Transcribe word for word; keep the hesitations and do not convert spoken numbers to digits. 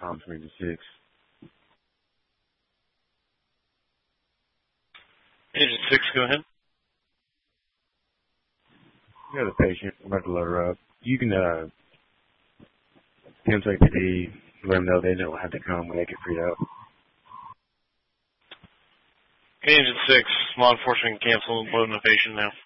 Palm Springs six. Agent six, go ahead. We have a patient. We're about to load her up. You can uh, contact the P D, let them know they don't have to come when they get freed up. Agent six, law enforcement can cancel and load the patient now.